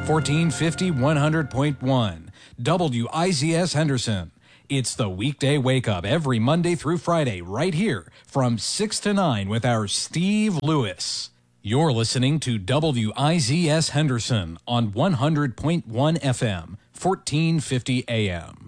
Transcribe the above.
1450 100.1. WIZS Henderson. It's the weekday wake up every Monday through Friday right here from 6 to 9 with our Steve Lewis. You're listening to WIZS Henderson on 100.1 FM, 1450 AM.